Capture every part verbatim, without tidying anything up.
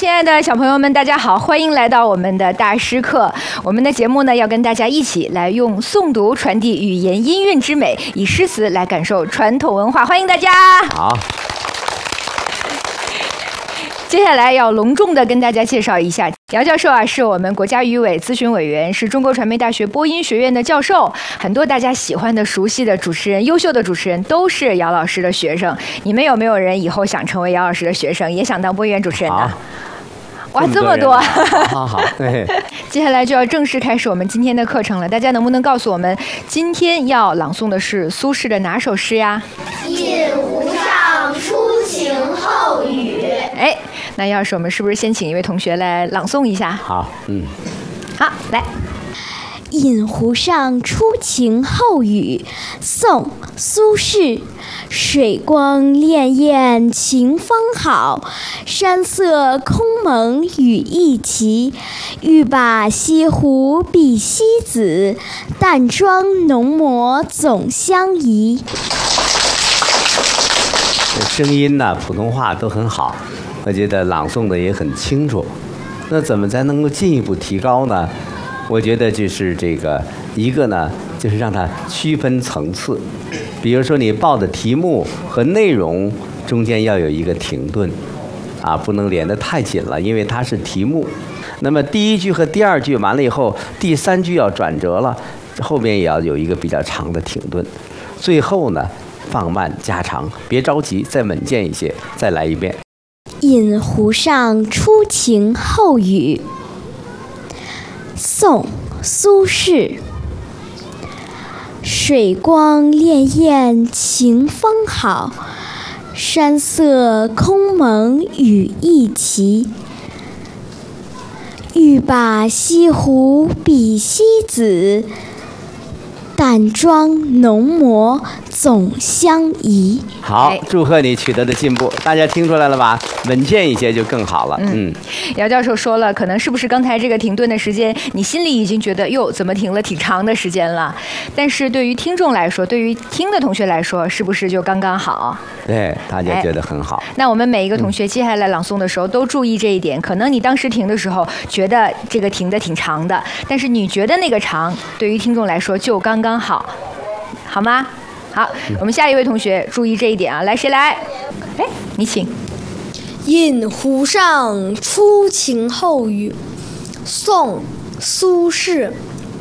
亲爱的小朋友们，大家好，欢迎来到我们的大师课。我们的节目呢，要跟大家一起来用诵读传递语言音韵之美，以诗词来感受传统文化。欢迎大家。 好。 接下来要隆重的跟大家介绍一下，姚教授啊，是我们国家语委咨询委员，是中国传媒大学播音学院的教授。很多大家喜欢的、熟悉的主持人、优秀的主持人，都是姚老师的学生。你们有没有人以后想成为姚老师的学生，也想当播音员主持人呢？哇，这么多！ 好好，对。 接下来就要正式开始我们今天的课程了。大家能不能告诉我们，今天要朗诵的是苏轼的哪首诗呀？ 引湖上初晴后雨。 哎，那要是我们是不是先请一位同学来朗诵一下？ 好，嗯， 好，来。 引湖上初晴后雨，宋·苏轼。水光潋滟晴方好，山色空蒙雨亦奇。欲把西湖比西子，淡妆浓抹总相宜。 这声音呢，普通话都很好，我觉得朗诵的也很清楚。那怎么才能够进一步提高呢？我觉得就是这个一个呢，就是让它区分层次。比如说你报的题目和内容中间要有一个停顿，啊，不能连得太紧了，因为它是题目。那么第一句和第二句完了以后，第三句要转折了，后面也要有一个比较长的停顿。最后呢，放慢加长，别着急，再稳健一些，再来一遍。 引湖上初晴后雨，宋·苏轼。水光潋滟晴方好，山色空蒙雨亦奇。欲把西湖比西子，淡妆浓抹总相宜。 好，祝贺你取得的进步，大家听出来了吧？稳健一些就更好了。嗯， 姚教授说了，可能是不是刚才这个停顿的时间，你心里已经觉得哟，怎么停了挺长的时间了？但是对于听众来说，对于听的同学来说，是不是就刚刚好？ 对，大家觉得很好。 哎、那我们每一个同学接下来朗诵的时候都注意这一点。可能你当时停的时候觉得这个停的挺长的，但是你觉得那个长，对于听众来说就刚刚好，好吗？好，我们下一位同学注意这一点啊！来，谁来？哎，你请。 引湖上初晴后雨，宋·苏轼。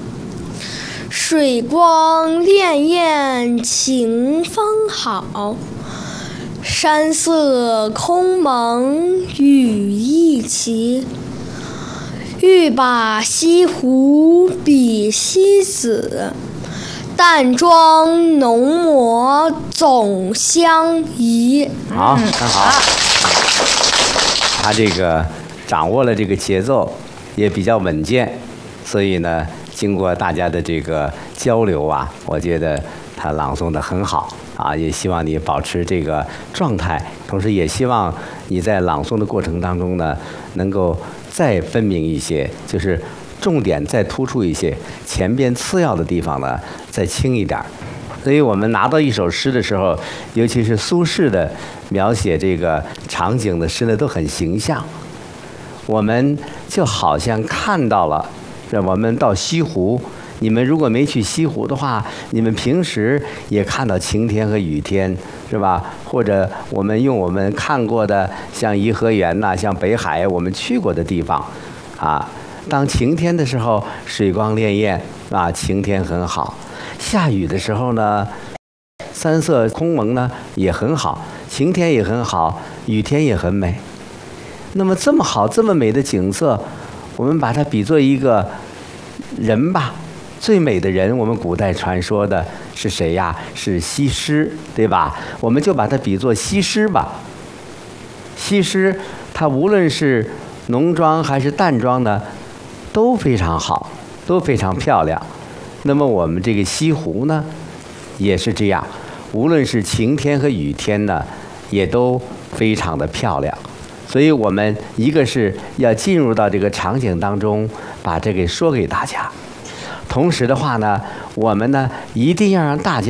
水光潋滟晴方好，山色空蒙雨亦奇。欲把西湖比西子，淡妆浓抹总相宜。 好，很好。他这个掌握了这个节奏，也比较稳健，所以呢，经过大家的这个交流啊，我觉得他朗诵得很好啊，也希望你保持这个状态，同时也希望你在朗诵的过程当中呢，能够再分明一些，就是重点再突出一些，前边次要的地方呢再轻一点。所以我们拿到一首诗的时候，尤其是苏轼的描写这个场景的诗呢，都很形象。我们就好像看到了，这我们到西湖，你们如果没去西湖的话，你们平时也看到晴天和雨天，是吧？或者我们用我们看过的，像颐和园呐、像北海，我们去过的地方，啊，当晴天的时候，水光潋滟啊，晴天很好。下雨的时候呢，山色空蒙呢也很好，晴天也很好，雨天也很美。那么这么好这么美的景色，我们把它比作一个人吧，最美的人，我们古代传说的是谁呀？是西施，对吧？我们就把它比作西施吧。西施她无论是浓妆还是淡妆呢，都非常好，都非常漂亮。那么我们这个西湖呢，也是这样，无论是晴天和雨天呢，也都非常的漂亮。所以我们一个是要进入到这个场景当中，把这个说给大家。同时的话呢，我们呢一定要让大家